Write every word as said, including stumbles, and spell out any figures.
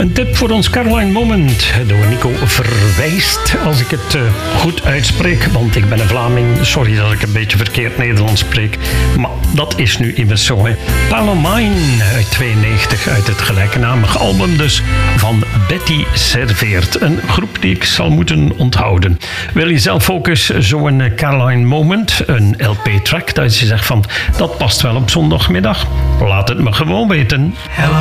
Een tip voor ons Caroline Moment door Nico Verwijst. Als ik het uh, goed uitspreek, want ik ben een Vlaming. Sorry dat ik een beetje verkeerd Nederlands spreek. Maar dat is nu immers zo. Hè. Palomine uit tweeënnegentig, uit het gelijknamige album dus van Betty Serveert. Een groep die ik zal moeten onthouden. Wil je zelf ook eens zo'n Caroline Moment, een L P-track, dat je zegt van dat past wel op zondagmiddag? Laat het me gewoon weten. Hello.